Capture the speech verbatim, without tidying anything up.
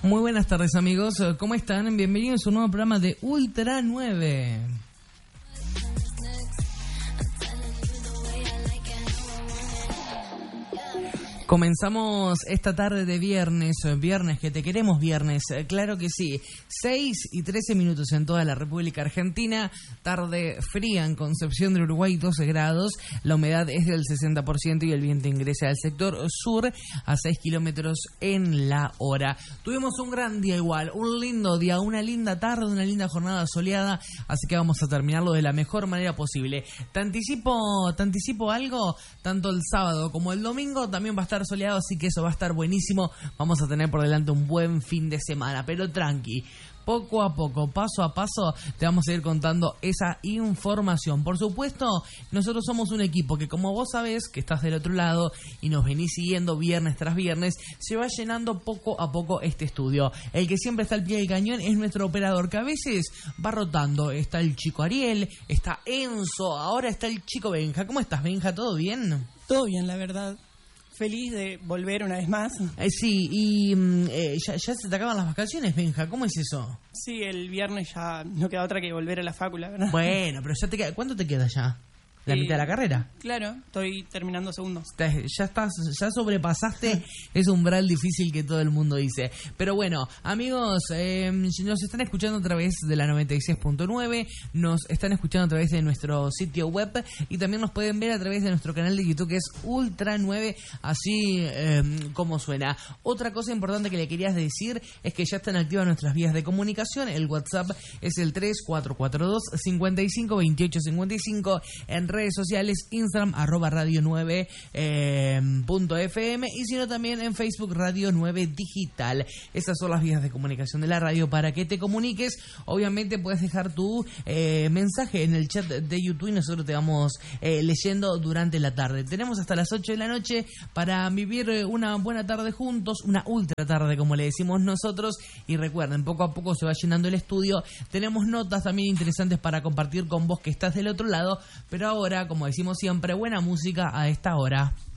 Muy buenas tardes, amigos. ¿Cómo están? Bienvenidos a un nuevo programa de Ultra nueve. Comenzamos esta tarde de viernes, viernes que te queremos viernes, claro que sí, seis y trece minutos en toda la República Argentina, tarde fría en Concepción del Uruguay, doce grados, la humedad es del sesenta por ciento y el viento ingresa al sector sur a seis kilómetros en la hora. Tuvimos un gran día igual, un lindo día, una linda tarde, una linda jornada soleada, así que vamos a terminarlo de la mejor manera posible. Te anticipo, te anticipo algo, tanto el sábado como el domingo también va a estar soleado, así que eso va a estar buenísimo. Vamos a tener por delante un buen fin de semana, pero tranqui, poco a poco, paso a paso, te vamos a ir contando esa información. Por supuesto, nosotros somos un equipo que, como vos sabés, que estás del otro lado y nos venís siguiendo viernes tras viernes, se va llenando poco a poco este estudio. El que siempre está al pie del cañón es nuestro operador, que a veces va rotando. Está el chico Ariel, está Enzo, ahora está el chico Benja. ¿Cómo estás, Benja? ¿Todo bien? Todo bien, la verdad. Feliz de volver una vez más. Eh, sí, y eh, ya, ya se te acaban las vacaciones, Benja. ¿Cómo es eso? Sí, el viernes ya no queda otra que volver a la facu, la verdad. Bueno, pero ya te queda, ¿cuánto te queda ya? ¿La eh, mitad de la carrera? Claro, estoy terminando segundos. Ya estás, ya sobrepasaste ese umbral difícil que todo el mundo dice. Pero bueno, amigos, eh, nos están escuchando a través de la noventa y seis punto nueve, nos están escuchando a través de nuestro sitio web y también nos pueden ver a través de nuestro canal de YouTube, que es Ultra nueve, así eh, como suena. Otra cosa importante que le querías decir es que ya están activas nuestras vías de comunicación. El WhatsApp es el tres cuatro cuatro dos, cinco cinco, dos ocho cinco cinco. En redes sociales, Instagram, arroba radio nueve punto f m, y si no también en Facebook, Radio nueve Digital. Esas son las vías de comunicación de la radio para que te comuniques. Obviamente puedes dejar tu eh, mensaje en el chat de YouTube y nosotros te vamos eh, leyendo durante la tarde. Tenemos hasta las ocho de la noche para vivir una buena tarde juntos, una ultra tarde como le decimos nosotros, y recuerden, poco a poco se va llenando el estudio. Tenemos notas también interesantes para compartir con vos que estás del otro lado, pero ahora, como decimos siempre, buena música a esta hora.